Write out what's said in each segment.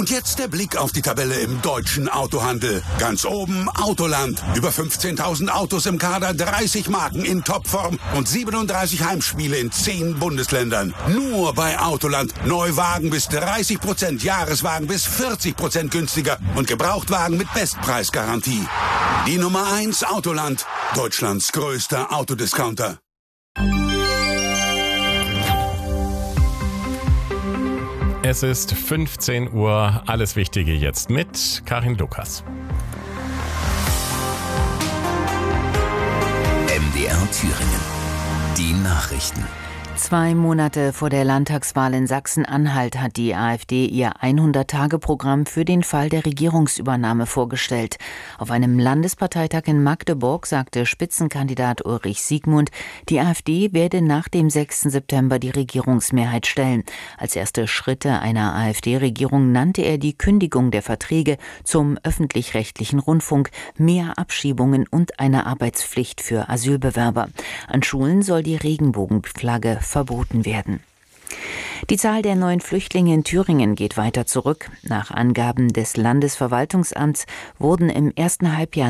Und jetzt der Blick auf die Tabelle im deutschen Autohandel. Ganz oben Autoland. Über 15.000 Autos im Kader, 30 Marken in Topform und 37 Heimspiele in 10 Bundesländern. Nur bei Autoland. Neuwagen bis 30%, Jahreswagen bis 40% günstiger und Gebrauchtwagen mit Bestpreisgarantie. Die Nummer 1 Autoland. Deutschlands größter Autodiscounter. Es ist 15 Uhr. Alles Wichtige jetzt mit Karin Lukas. MDR Thüringen. Die Nachrichten. 2 Monate vor der Landtagswahl in Sachsen-Anhalt hat die AfD ihr 100-Tage-Programm für den Fall der Regierungsübernahme vorgestellt. Auf einem Landesparteitag in Magdeburg sagte Spitzenkandidat Ulrich Siegmund, die AfD werde nach dem 6. September die Regierungsmehrheit stellen. Als erste Schritte einer AfD-Regierung nannte er die Kündigung der Verträge zum öffentlich-rechtlichen Rundfunk, mehr Abschiebungen und eine Arbeitspflicht für Asylbewerber. An Schulen soll die Regenbogenflagge verboten werden. Die Zahl der neuen Flüchtlinge in Thüringen geht weiter zurück. Nach Angaben des Landesverwaltungsamts wurden im ersten Halbjahr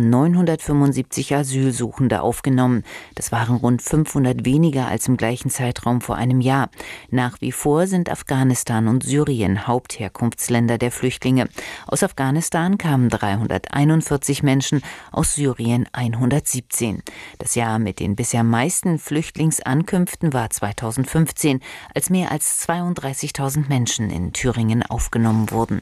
975 Asylsuchende aufgenommen. Das waren rund 500 weniger als im gleichen Zeitraum vor einem Jahr. Nach wie vor sind Afghanistan und Syrien Hauptherkunftsländer der Flüchtlinge. Aus Afghanistan kamen 341 Menschen, aus Syrien 117. Das Jahr mit den bisher meisten Flüchtlingsankünften war 2015, als mehr als 32.000 Menschen in Thüringen aufgenommen wurden.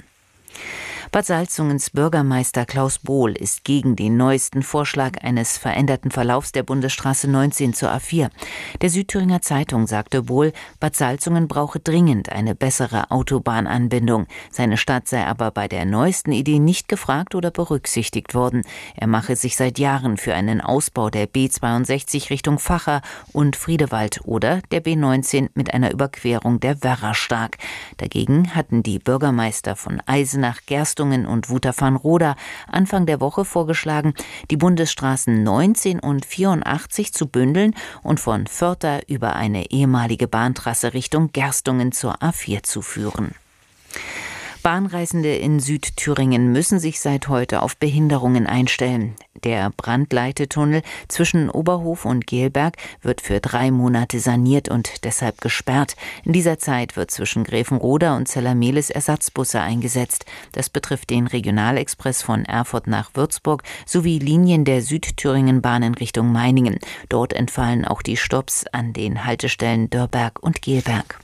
Bad Salzungens Bürgermeister Klaus Bohl ist gegen den neuesten Vorschlag eines veränderten Verlaufs der Bundesstraße 19 zur A4. Der Südthüringer Zeitung sagte Bohl, Bad Salzungen brauche dringend eine bessere Autobahnanbindung. Seine Stadt sei aber bei der neuesten Idee nicht gefragt oder berücksichtigt worden. Er mache sich seit Jahren für einen Ausbau der B62 Richtung Vacha und Friedewald oder der B19 mit einer Überquerung der Werra stark. Dagegen hatten die Bürgermeister von Eisenach, Gerstungen und Wutach-Farnroda Anfang der Woche vorgeschlagen, die Bundesstraßen 19 und 84 zu bündeln und von Vörther über eine ehemalige Bahntrasse Richtung Gerstungen zur A4 zu führen. Bahnreisende in Südthüringen müssen sich seit heute auf Behinderungen einstellen. Der Brandleitetunnel zwischen Oberhof und Gelberg wird für 3 Monate saniert und deshalb gesperrt. In dieser Zeit wird zwischen Grevenroda und Zellermehlis Ersatzbusse eingesetzt. Das betrifft den Regionalexpress von Erfurt nach Würzburg sowie Linien der Südthüringenbahn in Richtung Meiningen. Dort entfallen auch die Stopps an den Haltestellen Dörrberg und Gelberg.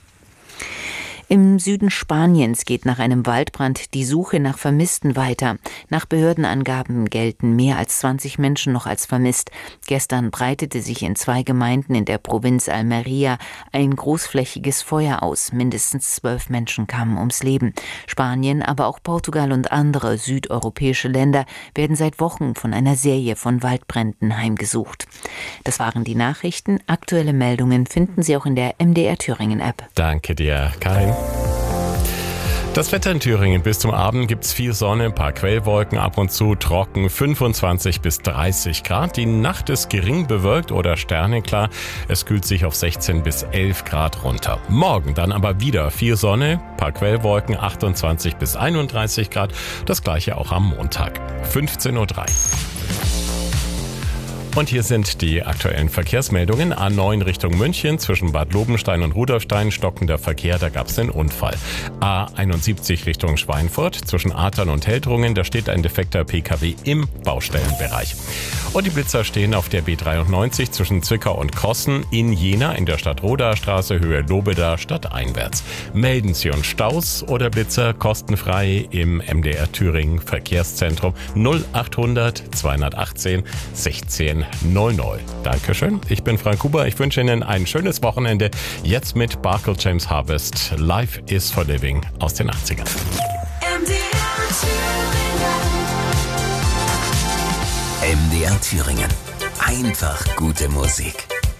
Im Süden Spaniens geht nach einem Waldbrand die Suche nach Vermissten weiter. Nach Behördenangaben gelten mehr als 20 Menschen noch als vermisst. Gestern breitete sich in 2 Gemeinden in der Provinz Almería ein großflächiges Feuer aus. Mindestens 12 Menschen kamen ums Leben. Spanien, aber auch Portugal und andere südeuropäische Länder werden seit Wochen von einer Serie von Waldbränden heimgesucht. Das waren die Nachrichten. Aktuelle Meldungen finden Sie auch in der MDR Thüringen App. Danke dir, Karin. Das Wetter in Thüringen: bis zum Abend gibt's viel Sonne, ein paar Quellwolken, ab und zu trocken, 25 bis 30 Grad. Die Nacht ist gering bewölkt oder sternenklar. Es kühlt sich auf 16 bis 11 Grad runter. Morgen dann aber wieder viel Sonne, ein paar Quellwolken, 28 bis 31 Grad. Das gleiche auch am Montag. 15:03 Uhr. Und hier sind die aktuellen Verkehrsmeldungen. A9 Richtung München zwischen Bad Lobenstein und Rudolfstein, stockender Verkehr, da gab es einen Unfall. A71 Richtung Schweinfurt zwischen Athern und Heldrungen, da steht ein defekter Pkw im Baustellenbereich. Und die Blitzer stehen auf der B93 zwischen Zwickau und Krossen, in Jena in der Stadt-Roda-Straße, Höhe Lobeda, stadteinwärts. Melden Sie uns Staus oder Blitzer kostenfrei im MDR Thüringen Verkehrszentrum 0800 218 16 00. Dankeschön. Ich bin Frank Huber. Ich wünsche Ihnen ein schönes Wochenende. Jetzt mit Barclay James Harvest. Life is for Living aus den 80ern. MDR Thüringen. Einfach gute Musik.